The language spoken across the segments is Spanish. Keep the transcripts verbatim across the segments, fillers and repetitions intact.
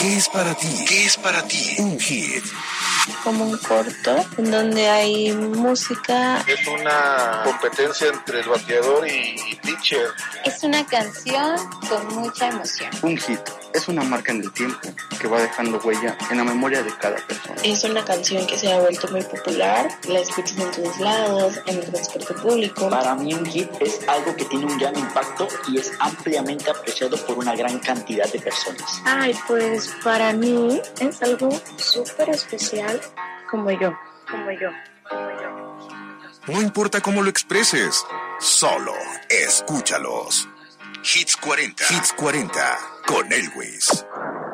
¿Qué es para ti? ¿Qué es para ti un hit? Como un corto en donde hay música. Es una competencia entre el bateador y, y pitcher. Es una canción con mucha emoción. Un hit es una marca en el tiempo que va dejando huella en la memoria de cada persona. Es una canción que se ha vuelto muy popular, la escuchas en todos lados, en el transporte público. Para mí un hit es algo que tiene un gran impacto y es ampliamente apreciado por una gran cantidad de personas. Ay, pues para mí es algo súper especial, como yo, como yo, como yo. No importa cómo lo expreses, solo escúchalos. Hits cuarenta. Hits cuarenta con Elvis.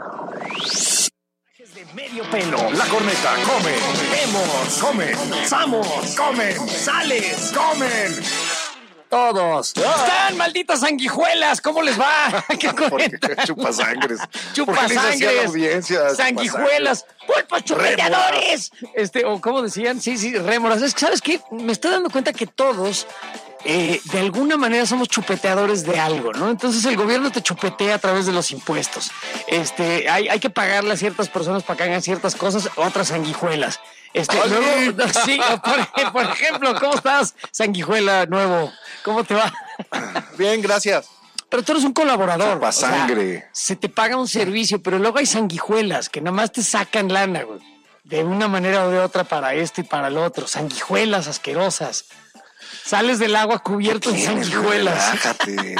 De medio pelo, la corneta, come, vemos, comen, samos, comen, sales, comen. Todos. Están malditas sanguijuelas, ¿cómo les va? ¿Qué corneta? Chupa sangres. Chupa sangres. Sanguijuelas. Pulpos chupeteadores. Este, o como decían, sí, sí, rémoras. Es que, ¿sabes qué? Me estoy dando cuenta que todos Eh, de alguna manera somos chupeteadores de algo, ¿no? Entonces el gobierno te chupetea a través de los impuestos. Este, hay, hay que pagarle a ciertas personas para que hagan ciertas cosas, otras sanguijuelas. Este, luego, sí, por, por ejemplo, ¿cómo estás, sanguijuela nuevo? ¿Cómo te va? Bien, gracias. Pero tú eres un colaborador. Chupa sangre. O sea, se te paga un servicio, pero luego hay sanguijuelas que nada más te sacan lana, güey. De una manera o de otra para esto y para lo otro. Sanguijuelas asquerosas. Sales del agua cubierto de sanguijuelas. Relájate.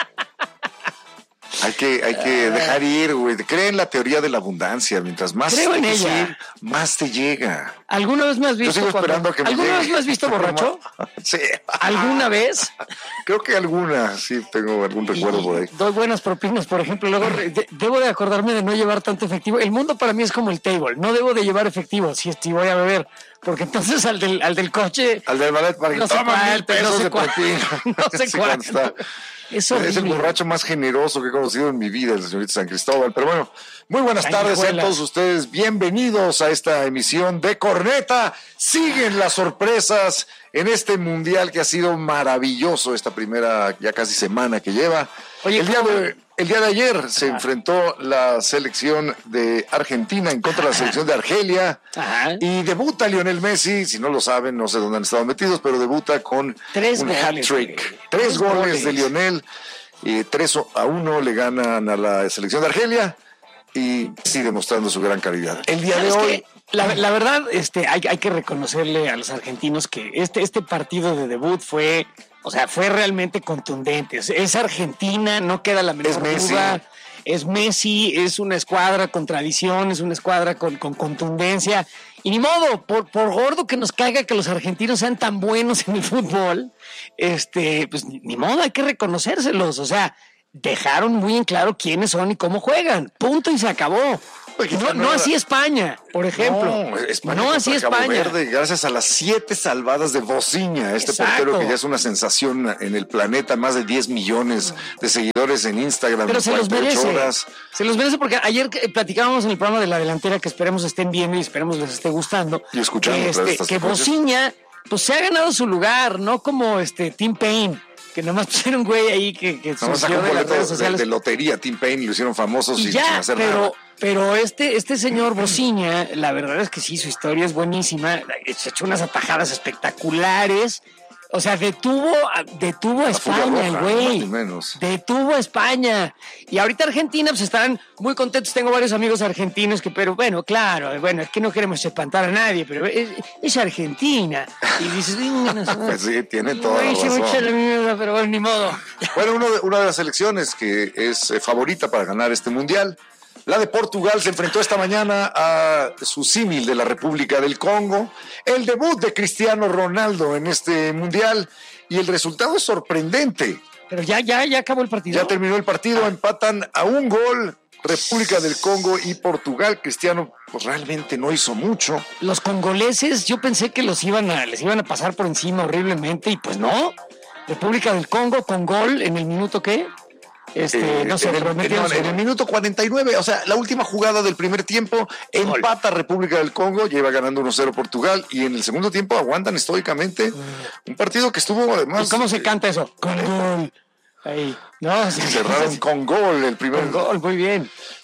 Hay que, hay que dejar ir, güey. Cree en la teoría de la abundancia. Mientras más Creo en ella. Ir, más te llega. ¿Alguna vez me has visto? Yo sigo cuando... esperando a que me ¿Alguna llegue. vez me has visto borracho? Sí. ¿Alguna vez? Creo que alguna, sí, tengo algún recuerdo y por ahí. Doy buenas propinas, por ejemplo. Luego de, debo de acordarme de no llevar tanto efectivo. El mundo para mí es como el table. No debo de llevar efectivo si, si voy a beber. Porque entonces al del, al del coche... Al del ballet para que no toma mil pesos no sé de propina. No sé Sí, cuánto. Es horrible. Es el borracho más generoso que he conocido en mi vida, el señorito San Cristóbal. Pero bueno, muy buenas tardes a todos ustedes. Bienvenidos a esta emisión de Corneta. Siguen las sorpresas en este mundial que ha sido maravilloso esta primera ya casi semana que lleva. Oye, el día de, el día de ayer se Ajá. enfrentó la selección de Argentina en contra de la selección de Argelia. Ajá. Y debuta Lionel Messi, si no lo saben, no sé dónde han estado metidos, pero debuta con Tres un goles, hat-trick. güey. Tres, Tres goles, goles de Lionel, eh, tres a uno le ganan a la selección de Argelia y sigue demostrando su gran calidad. El día de ¿Sabes hoy... qué? La, la verdad, este, hay, hay que reconocerle a los argentinos que este, este partido de debut fue, o sea, fue realmente contundente. Es, es Argentina, no queda la menor Es Messi. duda. Es Messi, es una escuadra con tradición, es una escuadra con, con contundencia. Y ni modo, por, por gordo que nos caiga que los argentinos sean tan buenos en el fútbol, este, pues ni, ni modo, hay que reconocérselos. O sea, dejaron muy en claro quiénes son y cómo juegan. Punto y se acabó. No, no así España, por ejemplo. No, España no así contra Cabo España. Verde, gracias a las siete salvadas de Bociña, este Exacto. portero que ya es una sensación en el planeta, más de diez millones de seguidores en Instagram. Pero en se los cuarenta y ocho merece. horas. Se los merece porque ayer platicábamos en el programa de la delantera que esperemos estén viendo y esperemos les esté gustando. Y escuchando que, todas este, estas que secuencias. Bociña pues se ha ganado su lugar, no como este Tim Payne, que nomás pusieron un güey ahí que, que Nada más sacó surgió un de las boleto redes de, sociales. de lotería, Tim Payne, lo hicieron famosos Y sin, ya, sin hacer pero, nada. pero este, este señor Bociña, la verdad es que sí, su historia es buenísima. Se echó unas atajadas espectaculares. O sea, detuvo, a- detuvo a La furia España, el roja, güey. más ni menos. Detuvo a España. Y ahorita Argentina, pues están muy contentos. Tengo varios amigos argentinos que, pero bueno, claro, bueno, es que no queremos espantar a nadie, pero es, es Argentina. Y dices, Pues sí, tiene toda la "Ay, se me razón". echa la mierda, pero bueno, ni modo. Bueno, uno de, una de las selecciones que es eh, favorita para ganar este mundial, la de Portugal, se enfrentó esta mañana a su símil de la República del Congo. El debut de Cristiano Ronaldo en este mundial y el resultado es sorprendente. Pero ya, ya, ya acabó el partido. Ya terminó el partido, empatan a un gol República del Congo y Portugal. Cristiano pues realmente no hizo mucho. Los congoleses, yo pensé que los iban a, les iban a pasar por encima horriblemente y pues no. República del Congo con gol en el minuto ¿qué? Este, Eh, no sé, en, el, pero metieron en el su- minuto cuarenta y nueve, o sea, la última jugada del primer tiempo, empata República del Congo, lleva ganando uno cero Portugal, y en el segundo tiempo aguantan estoicamente un partido que estuvo además... ¿Y cómo se canta eso? Con gol. Ahí. No, sí, Cerraron con gol el primer con gol, muy bien.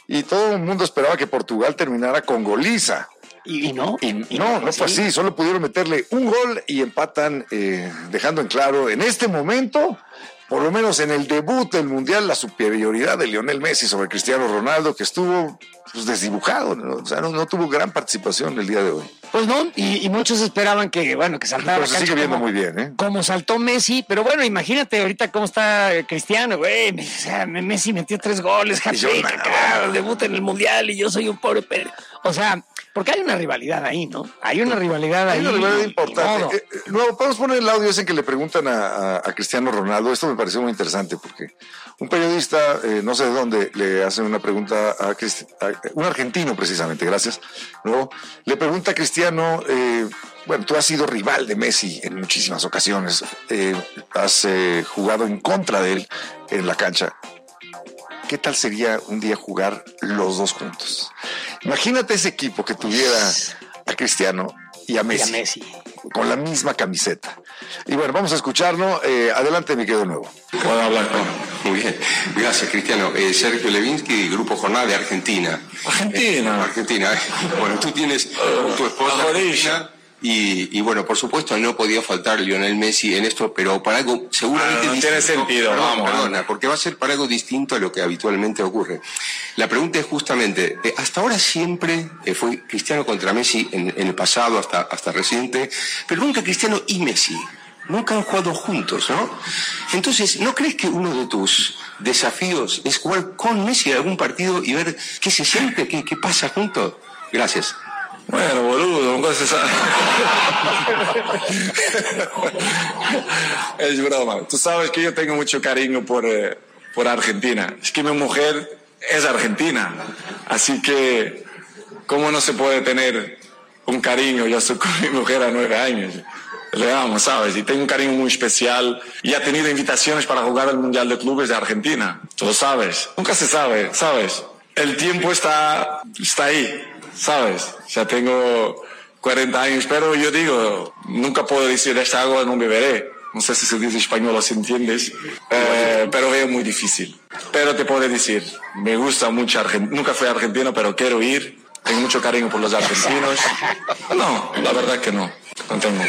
y todo el mundo esperaba que Portugal terminara con goliza. ¿Y, y no? Y, y no, no, no fue así, solo pudieron meterle un gol y empatan, eh, dejando en claro en este momento, por lo menos en el debut del Mundial, la superioridad de Lionel Messi sobre Cristiano Ronaldo, que estuvo pues, desdibujado, ¿no? O sea, no, no tuvo gran participación el día de hoy. Pues no, y, y muchos esperaban que, bueno, que saltara pero la se cancha sigue viendo como, muy bien, ¿eh? Como saltó Messi, pero bueno, imagínate ahorita cómo está Cristiano, güey, o sea, Messi metió tres goles, hat-trick, acá, debut en el Mundial y yo soy un pobre perro. O sea, porque hay una rivalidad ahí, ¿no? Hay una rivalidad ahí. Hay una rivalidad importante. Eh, eh, no, podemos poner el audio ese en que le preguntan a, a, a Cristiano Ronaldo. Esto me pareció muy interesante porque un periodista, eh, no sé de dónde, le hace una pregunta a, Cristi- a un argentino precisamente, gracias, ¿no? Le pregunta a Cristiano, eh, bueno, tú has sido rival de Messi en muchísimas ocasiones, eh, has eh, jugado en contra de él en la cancha. ¿Qué tal sería un día jugar los dos juntos? Imagínate ese equipo que tuviera a Cristiano y a Messi, y a Messi. con la misma camiseta. Y bueno, vamos a escucharlo. Eh, adelante, mi querido Nuevo. ¿Puedo hablar? Muy bien. Gracias, Cristiano. Eh, Sergio Levinsky, Grupo Jornada de Argentina. Argentina. Eh, Argentina. Bueno, tú tienes uh, tu esposa Argentina. Y, y bueno, por supuesto no podía faltar Lionel Messi en esto, pero para algo seguramente ah, no distinto. tiene sentido, Perdón, vamos, perdona, vamos. porque va a ser para algo distinto a lo que habitualmente ocurre. La pregunta es justamente, eh, hasta ahora siempre eh, fue Cristiano contra Messi en, en el pasado, hasta, hasta reciente, pero nunca Cristiano y Messi. Nunca han jugado juntos, ¿no? Entonces, ¿no crees que uno de tus desafíos es jugar con Messi en algún partido y ver qué se siente, qué, qué pasa juntos? Gracias. Bueno, boludo, nunca se sabe. Es broma. Tú sabes que yo tengo mucho cariño por, eh, por Argentina. Es que mi mujer es argentina. Así que, ¿cómo no se puede tener un cariño? Yo estoy con mi mujer a nueve años. Le amo, ¿sabes? Y tengo un cariño muy especial. Y ha tenido invitaciones para jugar al Mundial de Clubes de Argentina. Tú lo sabes. Nunca se sabe, ¿sabes? El tiempo está, está ahí. ¿Sabes? Ya tengo cuarenta años, pero yo digo, nunca puedo decir esto algo, no beberé. No sé si se dice español o si entiendes, eh, pero veo muy difícil. Pero te puedo decir, me gusta mucho Argentina, nunca fui a Argentina, pero quiero ir. Tengo mucho cariño por los argentinos. No, la verdad que no. No tengo.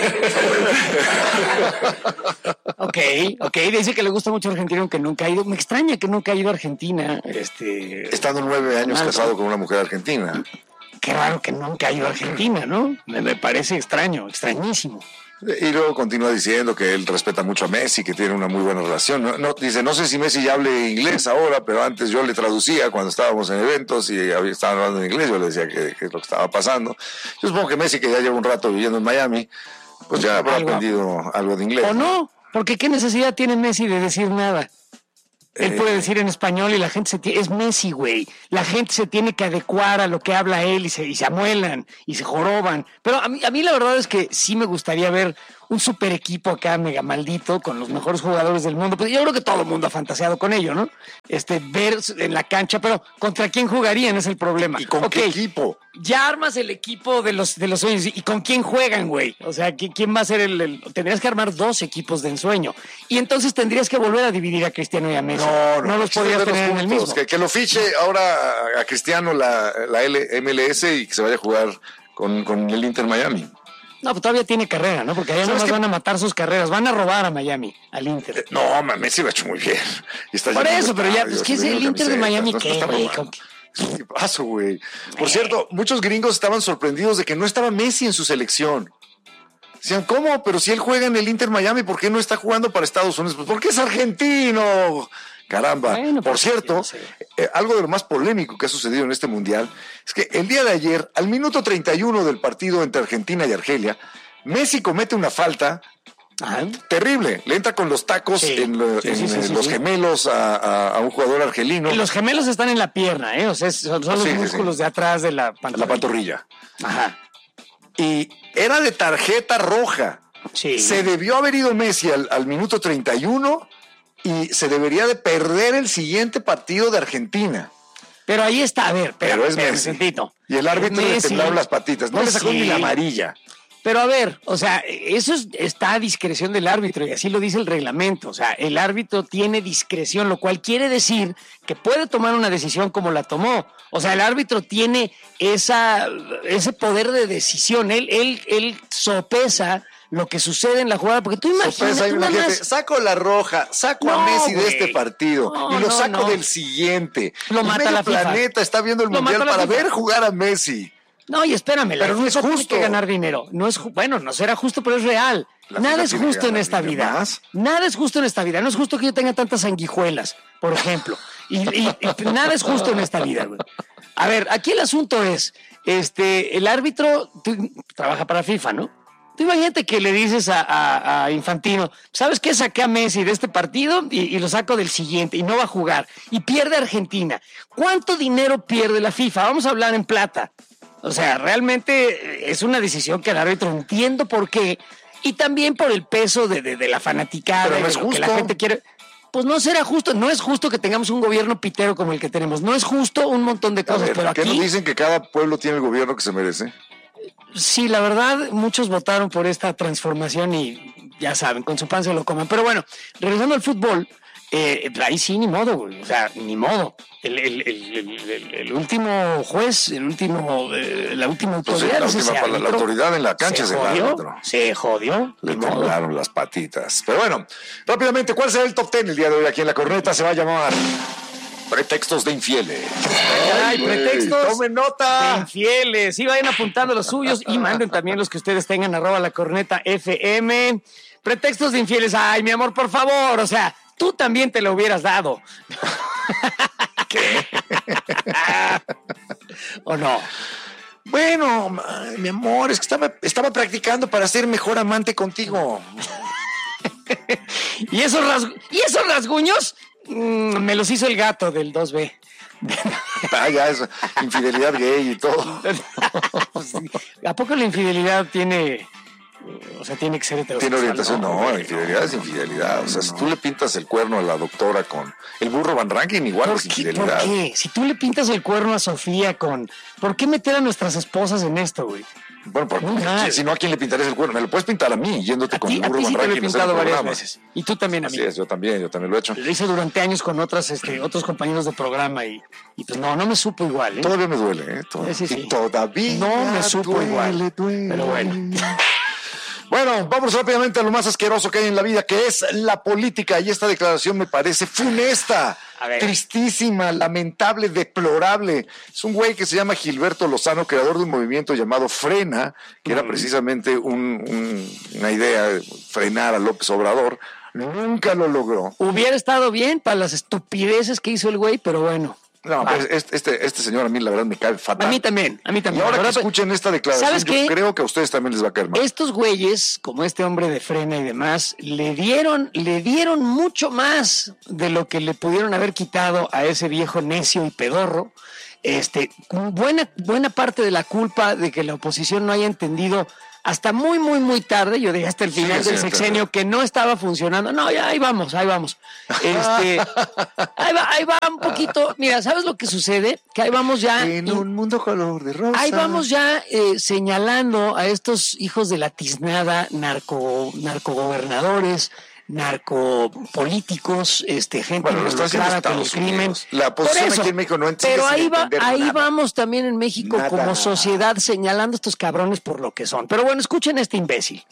Ok, ok, dice que le gusta mucho Argentina, aunque nunca ha ido. Me extraña que nunca ha ido a Argentina. Este, Estando nueve años Ronaldo. Casado con una mujer argentina. Qué raro que nunca ha ido a Argentina, ¿no? Me, me parece extraño, extrañísimo. Y luego continúa diciendo que él respeta mucho a Messi, que tiene una muy buena relación. No, no, dice, no sé si Messi ya hable inglés ahora, pero antes yo le traducía cuando estábamos en eventos y estaban hablando en inglés, yo le decía que, que es lo que estaba pasando. Yo supongo que Messi, que ya lleva un rato viviendo en Miami, pues ya habrá algo, aprendido algo de inglés. ¿O no? Porque ¿qué necesidad tiene Messi de decir nada? Él puede decir en español y la gente se tiene, es Messi, güey. La gente se tiene que adecuar a lo que habla él y se, y se amuelan y se joroban. Pero a mí, a mí la verdad es que sí me gustaría ver un super equipo acá mega maldito con los mejores jugadores del mundo. Pues yo creo que todo el mundo ha fantaseado con ello, ¿no? Este, ver en la cancha, pero ¿contra quién jugarían? Es el problema. ¿Y con okay, qué equipo? Ya armas el equipo de los, de los sueños. ¿Y con quién juegan, güey? O sea, ¿quién va a ser el, el...? Tendrías que armar dos equipos de ensueño. Y entonces tendrías que volver a dividir a Cristiano y a Messi. No, no. No los podías tener en el mismo. Que, que lo fiche ahora a Cristiano la, la M L S y que se vaya a jugar con, con el Inter Miami. No, pues todavía tiene carrera, ¿no? Porque allá no van a matar sus carreras. Van a robar a Miami, al Inter. Eh, no, Messi lo ha hecho muy bien. Y está Por eso, pero ya, pues, ¿qué es el Inter de Miami? ¿Qué, güey? ¿Qué pasó, güey? Por eh. cierto, muchos gringos estaban sorprendidos de que no estaba Messi en su selección. Decían, ¿cómo? Pero si él juega en el Inter Miami, ¿por qué no está jugando para Estados Unidos? Pues porque es argentino. Caramba. Bueno, por cierto, no sé. eh, algo de lo más polémico que ha sucedido en este Mundial es que el día de ayer, al minuto treinta y uno del partido entre Argentina y Argelia, Messi comete una falta ah. terrible. Le entra con los tacos sí. en, lo, sí, en sí, sí, sí, los sí. gemelos a, a, a un jugador argelino. Y los gemelos están en la pierna, ¿eh? O sea, son, son los sí, músculos sí. de atrás de la pantorrilla. La pantorrilla. Ajá. Y era de tarjeta roja. Sí. Se debió haber ido Messi al, al minuto treinta y uno y se debería de perder el siguiente partido de Argentina. Pero ahí está, a ver, pero, pero es pero, Messi. Sentito. Y el árbitro le temblaron las patitas. No Messi. le sacó ni la amarilla. Pero a ver, o sea, eso es, está a discreción del árbitro y así lo dice el reglamento. O sea, el árbitro tiene discreción, lo cual quiere decir que puede tomar una decisión como la tomó. O sea, el árbitro tiene esa, ese poder de decisión. Él, él, él sopesa lo que sucede en la jugada, porque tú imaginas, tú imagínate, más... saco la roja, saco no, a Messi wey. de este partido no, y lo no, saco no. del siguiente. Lo mata la FIFA. El planeta está viendo el lo mundial para FIFA. ver jugar a Messi. No, y espérame, pero no es justo tiene que ganar dinero. No es bueno, no será justo, pero es real. La Nada es justo en esta vida. Más. Nada es justo en esta vida. No es justo que yo tenga tantas sanguijuelas, por ejemplo. Y, y, y nada es justo en esta vida, güey. A ver, aquí el asunto es, este, el árbitro tú, trabaja para FIFA, ¿no? Tú imagínate que le dices a, a, a Infantino, ¿sabes qué? Saqué a Messi de este partido y, y lo saco del siguiente y no va a jugar. Y pierde Argentina. ¿Cuánto dinero pierde la FIFA? Vamos a hablar en plata. O sea, realmente es una decisión que el árbitro entiendo por qué. Y también por el peso de, de, de la fanaticada. Pero no es de lo justo. Que la gente quiere. Pues no será justo. No es justo que tengamos un gobierno pitero como el que tenemos. No es justo un montón de cosas. A ver, pero ¿qué aquí... nos dicen que cada pueblo tiene el gobierno que se merece? Sí, la verdad, muchos votaron por esta transformación y ya saben, con su pan se lo coman. Pero bueno, regresando al fútbol, eh, ahí sí, ni modo, güey. O sea, ni modo. El, el, el, el, el último juez, el último, eh, la última autoridad. Entonces, la, última, la, la autoridad en la cancha se jodió. Se jodió. Le temblaron las patitas. Pero bueno, rápidamente, ¿cuál será el top ten el día de hoy aquí en La Corneta? Se va a llamar Pretextos de Infieles. Ay, Ay pretextos tomen nota. de infieles. Sí, vayan apuntando los suyos y manden también los que ustedes tengan, arroba La Corneta F M. Pretextos de infieles. Ay, mi amor, por favor. O sea, tú también te lo hubieras dado. ¿Qué? ¿O no? Bueno, mi amor, es que estaba, estaba practicando para ser mejor amante contigo. ¿Y esos, rasgu- ¿Y esos rasguños? Mm, me los hizo el gato del dos B. Ah, ya, es infidelidad gay y todo. ¿A poco la infidelidad tiene... O sea, tiene que ser heterosexual? Tiene orientación, no, no, infidelidad es infidelidad. O sea, no. Si tú le pintas el cuerno a la doctora con el burro Van Rankin, igual es infidelidad. ¿Por qué? Si tú le pintas el cuerno a Sofía con... ¿Por qué meter a nuestras esposas en esto, güey? Bueno, porque si, si no, ¿a quién le pintarías el cuerno? Me lo puedes pintar a mí, yéndote a con ti, el burro a ti Van sí Rankin. Te lo he pintado varias veces. Y tú también a mí. Así es, yo también, yo también lo he hecho. Lo hice durante años con otras, este, otros compañeros de programa y, y pues no, no me supo igual, ¿eh? Todavía me duele, ¿eh? Todavía, sí, sí, sí. Y todavía no me supo duele, igual. Duele. Pero bueno. Bueno, vamos rápidamente a lo más asqueroso que hay en la vida, que es la política. Y esta declaración me parece funesta, tristísima, lamentable, deplorable. Es un güey que se llama Gilberto Lozano, creador de un movimiento llamado Frena, que era precisamente un, un, una idea de frenar a López Obrador. Nunca lo logró. Hubiera estado bien para las estupideces que hizo el güey, pero bueno. No, pues este, este, este señor a mí la verdad me cae fatal. A mí también, a mí también. Y ahora que verdad, escuchen esta declaración, yo qué? creo que a ustedes también les va a caer mal. Estos güeyes, como este hombre de Frena y demás, le dieron, le dieron mucho más de lo que le pudieron haber quitado a ese viejo necio y pedorro. Este, buena, buena parte de la culpa de que la oposición no haya entendido hasta muy, muy, muy tarde, yo dije hasta el final sí, del sí, sexenio, sí. que no estaba funcionando. No, ya ahí vamos, ahí vamos. Este, ahí va, ahí va un poquito. Mira, ¿sabes lo que sucede? Que ahí vamos ya. En y, un mundo color de rosa. Ahí vamos ya eh, señalando a estos hijos de la tiznada, narco, narcogobernadores, narcopolíticos, este, gente bueno, involucrada con el crimen. La oposición aquí en México no entiende. Pero ahí, va, ahí nada. vamos también en México nada. como sociedad señalando a estos cabrones por lo que son. Pero bueno, escuchen a este imbécil.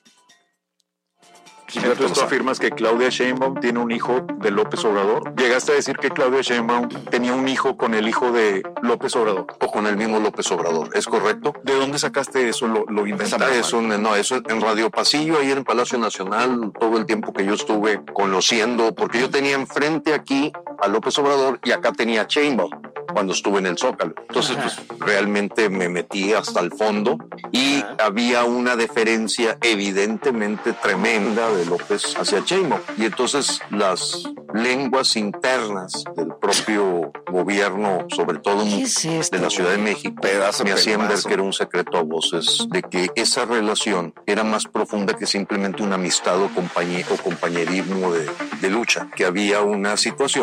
Entonces tú afirmas que Claudia Sheinbaum tiene un hijo de López Obrador. ¿Llegaste a decir que Claudia Sheinbaum tenía un hijo con el hijo de López Obrador? O con el mismo López Obrador, ¿es correcto? ¿De dónde sacaste eso? ¿Lo, lo inventaste? Eso, no, eso en Radio Pasillo, ahí en el Palacio Nacional, todo el tiempo que yo estuve conociendo, porque yo tenía enfrente aquí a López Obrador y acá tenía a Sheinbaum cuando estuve en el Zócalo. Entonces, pues, realmente me metí hasta el fondo y Ajá. había una deferencia evidentemente tremenda de López hacia Sheinbaum. Y entonces las lenguas internas del propio gobierno, sobre todo es esto, de la Ciudad de México, pedazo, me hacían pedazo. ver que era un secreto a voces, de que esa relación era más profunda que simplemente una amistad o, compañe- o compañerismo de, de lucha, que había una situación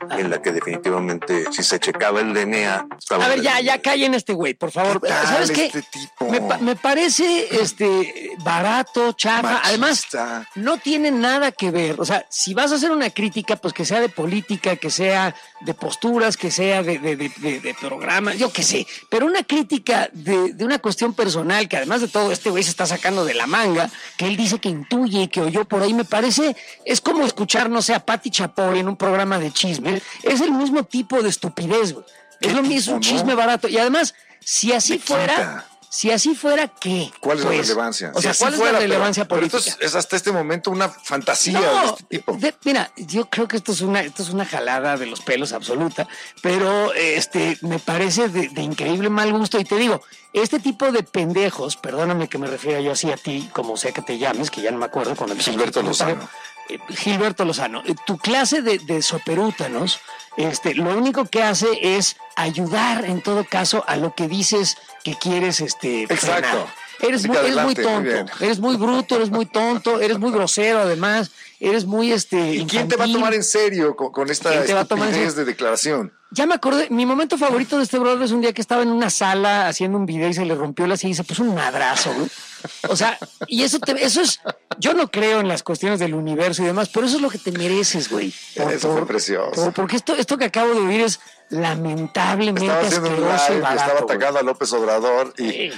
Ajá. En la que definitivamente si se checaba el D N A... A ver, ya, ya callen este güey, por favor. ¿Qué tal ¿Sabes qué? este tipo? Me, me parece este barato, chafa. Además, no tiene nada que ver. O sea, si vas a hacer una crítica, pues que sea de política, que sea de posturas, que sea de, de, de, de, de programas, yo qué sé. Pero una crítica de, de una cuestión personal, que además de todo este güey se está sacando de la manga, que él dice que intuye y que oyó por ahí, me parece, es como escuchar, no sé, a Pati Chapoy en un programa de chisme. Es el mismo tipo de estupidez, güey. Es lo mismo, un chisme barato. Y además, si así fuera... Si así fuera, ¿qué? ¿Cuál es pues, la relevancia? O sea, si ¿cuál es fuera, la relevancia pero, política? Pero esto es, es hasta este momento una fantasía no, de este tipo. De, mira, yo creo que esto es una esto es una jalada de los pelos absoluta, pero este me parece de, de increíble mal gusto. Y te digo, este tipo de pendejos, perdóname que me refiera yo así a ti, como sea que te llames, que ya no me acuerdo. Cuando Gilberto Lozano. Eh, Gilberto Lozano. Eh, tu clase de, de soperútanos, este, lo único que hace es ayudar en todo caso a lo que dices que quieres este Exacto. frenar. Eres muy, eres muy tonto, muy eres muy bruto, eres muy tonto, eres muy grosero además, eres muy este. ¿Y infantil. ¿Quién te va a tomar en serio con, con esta estupidez de declaración? Ya me acordé, mi momento favorito de este brother es un día que estaba en una sala haciendo un video y se le rompió la silla y se puso un madrazo, güey. O sea, y eso te, eso es, yo no creo en las cuestiones del universo y demás, pero eso es lo que te mereces, güey. Por, eso fue precioso. Por, porque esto, esto que acabo de vivir es lamentablemente estaba haciendo un asqueroso live, y barato, estaba atacando güey. a López Obrador y... Sí.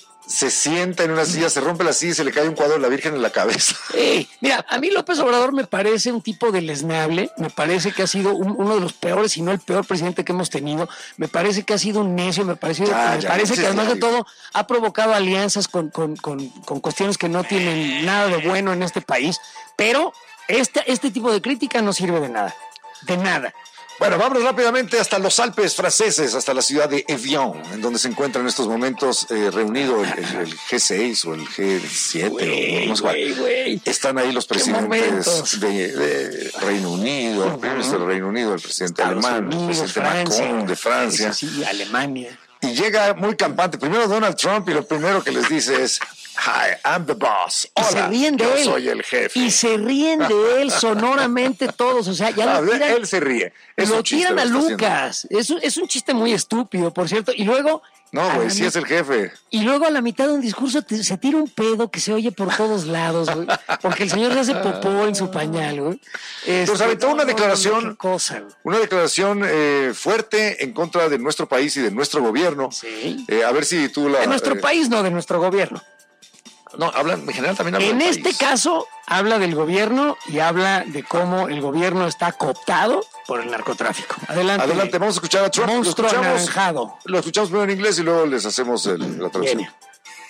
Se sienta en una silla, se rompe la silla y se le cae un cuadro de la Virgen en la cabeza. Hey, mira, a mí López Obrador me parece un tipo deleznable, me parece que ha sido un, uno de los peores, si no el peor presidente que hemos tenido, me parece que ha sido un necio, me, parece, ya, me ya, parece no que además ya, de todo ha provocado alianzas con, con, con, con cuestiones que no tienen nada de bueno en este país, pero este, este tipo de crítica no sirve de nada, de nada. Bueno, vámonos rápidamente hasta los Alpes franceses, hasta la ciudad de Evian, en donde se encuentra en estos momentos eh, reunido el, el, el G seis o el G siete. Wey, no, no wey, wey. Están ahí los presidentes de, de Reino Unido, el primer ministro del Reino Unido, el presidente Estados alemán, Unidos, el presidente Francia, Macron de Francia. Sí, Alemania. Y llega muy campante. Primero Donald Trump y lo primero que les dice es: Hi, I'm the boss. Hola, y se ríen de yo él. soy el jefe. Y se ríen de él sonoramente todos. O sea, ya ah, lo tiran, él se ríe. Es lo chiste, tiran a lo Lucas. Es un, es un chiste muy estúpido, por cierto. Y luego... No, güey, sí es el jefe. Y luego a la mitad de un discurso te, se tira un pedo que se oye por todos lados, güey. Porque el señor se hace popó en su pañal, güey. Este, Pero se aventó no, una declaración, no, no, cosa, una declaración eh, fuerte en contra de nuestro país y de nuestro gobierno. Sí. Eh, a ver si tú la... De nuestro eh, país, no, de nuestro gobierno. No, hablan, en general también habla En del este país. caso, habla del gobierno y habla de cómo el gobierno está cooptado por el narcotráfico. Adelante. Adelante, vamos a escuchar a Trump. Monstruo lo escuchamos, anaranjado. Lo escuchamos primero en inglés y luego les hacemos el, la traducción. Bien.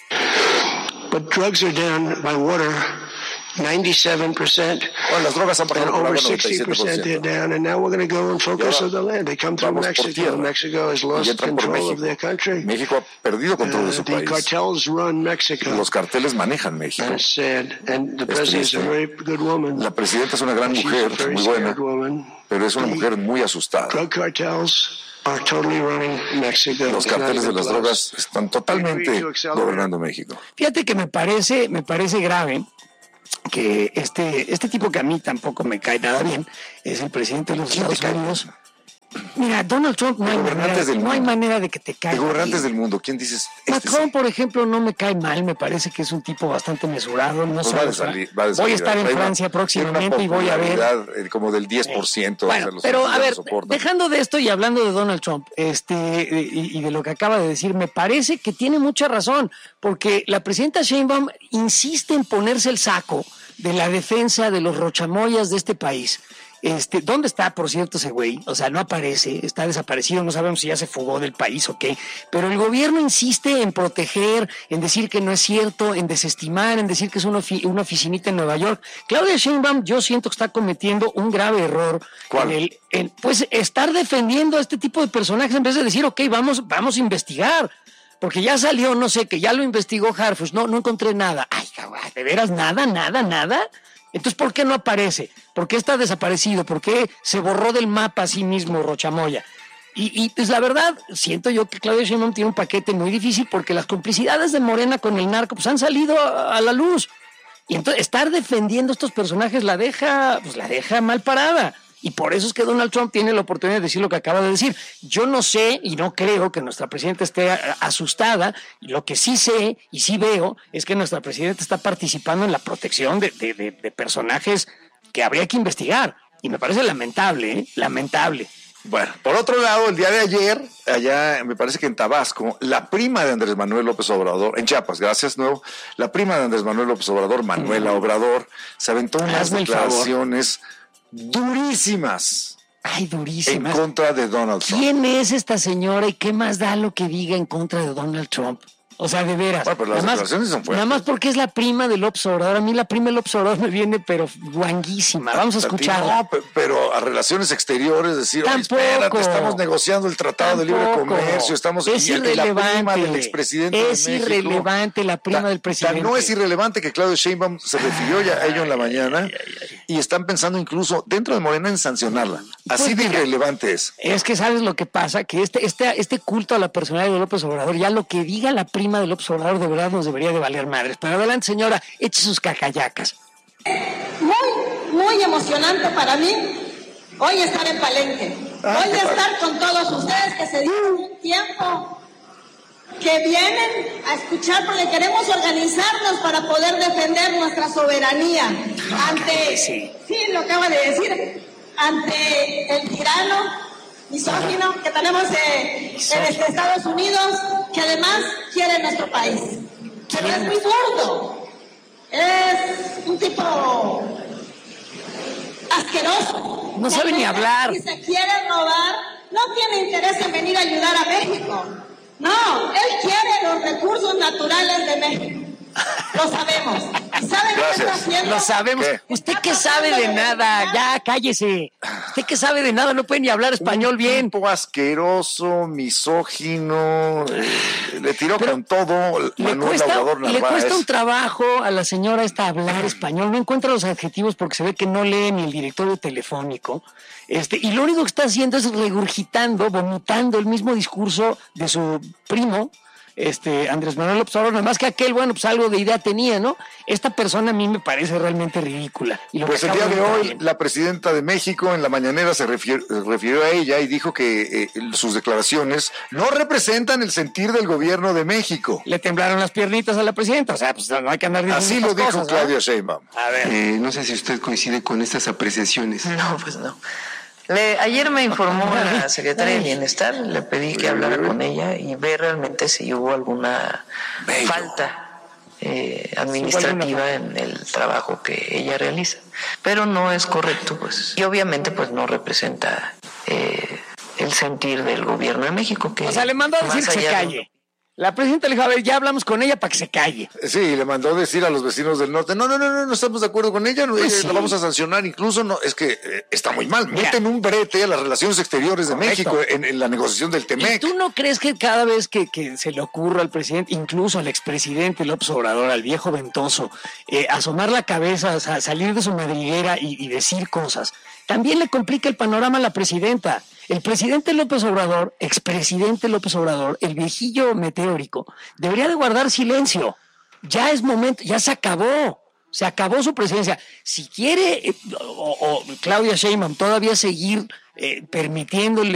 But drugs are down by water ninety-seven percent. Bueno, las drogas han bajado por over agua sixty percent they're down, and now we're going to go and focus on the land. They come through Mexico. Mexico has lost control of their country. México ha perdido control de su uh, the país. cartels run Mexico. Los carteles manejan México. And it's sad. And the president is a very good woman. La presidenta es una gran mujer, muy buena, pero es una mujer muy asustada. Drug cartels are totally running Mexico. Los carteles de las drogas están totalmente gobernando México. Fíjate que me parece, me parece grave que este, este tipo que a mí tampoco me cae nada bien es el presidente de los Estados Unidos. Mira, Donald Trump no, hay manera, no hay manera de que te caiga. De gobernantes del mundo, ¿quién dices? Este Macron, sí. Por ejemplo, no me cae mal, me parece que es un tipo bastante mesurado. No pues va de salir, va de voy a estar en Francia una, próximamente y voy a ver. Como del diez por ciento. Eh, bueno, pero a ver, dejando de esto y hablando de Donald Trump este y, y de lo que acaba de decir, me parece que tiene mucha razón, porque la presidenta Sheinbaum insiste en ponerse el saco de la defensa de los rochamoyas de este país. Este, ¿dónde está, por cierto, ese güey? O sea, no aparece, está desaparecido, no sabemos si ya se fugó del país o qué, pero el gobierno insiste en proteger, en decir que no es cierto, en desestimar, en decir que es una, ofi- una oficinita en Nueva York. Claudia Sheinbaum, yo siento que está cometiendo un grave error. ¿Cuál? En el, en, pues estar defendiendo a este tipo de personajes en vez de decir, ok, vamos, vamos a investigar. Porque ya salió, no sé, que ya lo investigó Harfush, no, no encontré nada. Ay, ¿de veras nada, nada, nada? Entonces, ¿por qué no aparece? ¿Por qué está desaparecido? ¿Por qué se borró del mapa a sí mismo Rochamoya? Y, y pues la verdad, siento yo que Claudia Sheinbaum tiene un paquete muy difícil porque las complicidades de Morena con el narco pues han salido a, a la luz. Y entonces estar defendiendo a estos personajes la deja, pues la deja mal parada. Y por eso es que Donald Trump tiene la oportunidad de decir lo que acaba de decir. Yo no sé y no creo que nuestra presidenta esté asustada. Lo que sí sé y sí veo es que nuestra presidenta está participando en la protección de, de, de, de personajes que habría que investigar. Y me parece lamentable, ¿eh? Lamentable. Bueno, por otro lado, el día de ayer, allá me parece que en Tabasco, la prima de Andrés Manuel López Obrador, en Chiapas, gracias, nuevo, la prima de Andrés Manuel López Obrador, Manuela Obrador, se aventó unas Hazme el declaraciones durísimas. Ay, durísimas. En contra de Donald Trump. ¿Quién es esta señora y qué más da lo que diga en contra de Donald Trump? O sea, de veras. Bueno, pero las nada declaraciones más, son fuertes. Nada más porque es la prima de López Obrador. A mí la prima de López Obrador me viene, pero guanguísima. Vamos a escucharla. No, pero a relaciones exteriores, decir, Tampoco. oye, espérate, estamos negociando el Tratado Tampoco. de Libre Comercio, estamos... Es y, irrelevante. Y la prima del expresidente es de México. irrelevante la prima Ta, del presidente. No es irrelevante que Claudio Sheinbaum se refirió ya a ello en la mañana ay, ay, ay, y están pensando incluso dentro de Morena en sancionarla. Así pues de mira, irrelevante es. Es que sabes lo que pasa, que este, este, este culto a la personalidad de López Obrador, ya lo que diga la prima de López Obrador de verdad nos debería de valer madres. Pero adelante, señora, eche sus cacayacas. Muy, muy emocionante para mí hoy estar en Palenque. Ah, hoy estar con todos ustedes que se dieron un tiempo, que vienen a escuchar porque queremos organizarnos para poder defender nuestra soberanía ante, sí, sí lo acaba de decir, ante el tirano misógino que tenemos eh, en este Estados Unidos, que además quiere nuestro país. Pero es muy zurdo, es un tipo asqueroso. No sabe ni hablar. Si se quiere robar, no tiene interés en venir a ayudar a México. No, él quiere los recursos naturales de México. Lo sabemos. ¿Saben qué está haciendo? Lo sabemos. ¿Qué? ¿Usted qué sabe de nada? Ya, cállese. ¿Usted qué sabe de nada? No puede ni hablar español un bien. Un tipo asqueroso, misógino, eh, le tiró Pero con todo. Le Manuel cuesta, Obrador le cuesta un trabajo a la señora esta hablar español. No encuentra los adjetivos porque se ve que no lee ni el directorio telefónico. Este, y lo único que está haciendo es regurgitando, vomitando el mismo discurso de su primo, este Andrés Manuel López Obrador, nada más que aquel, bueno, pues algo de idea tenía, ¿no? Esta persona a mí me parece realmente ridícula. Y lo pues el día de hoy, bien. La presidenta de México en la mañanera se refirió, refirió a ella y dijo que eh, sus declaraciones no representan el sentir del gobierno de México. Le temblaron las piernitas a la presidenta, o sea, pues no hay que andar diciendo así lo dijo cosas, Claudia ¿no? Sheinbaum. A ver. Eh, no sé si usted coincide con estas apreciaciones. No, pues no. Le, ayer me informó la secretaria de Bienestar, le pedí que hablara con ella y ver realmente si hubo alguna Bello. falta eh, administrativa en el trabajo que ella realiza. Pero no es correcto, pues. Y obviamente, pues no representa eh, el sentir del gobierno de México. Que o sea, le mandó a decir que se calle. De... La presidenta le dijo, a ver, ya hablamos con ella para que se calle. Sí, le mandó decir a los vecinos del norte, no, no, no, no, no estamos de acuerdo con ella, no, pues eh, sí. la vamos a sancionar, incluso no, es que eh, está muy mal. Mira, meten un brete a las relaciones exteriores de Correcto. México en, en la negociación del Temec. ¿Y tú no crees que cada vez que, que se le ocurra al presidente, incluso al expresidente López Obrador, al viejo ventoso, eh, asomar la cabeza, o sea, salir de su madriguera y, y decir cosas, también le complica el panorama a la presidenta? El presidente López Obrador, expresidente López Obrador, el viejillo meteórico, debería de guardar silencio. Ya es momento, ya se acabó, se acabó su presidencia. Si quiere, eh, o, o Claudia Sheinbaum todavía seguir eh, permitiéndole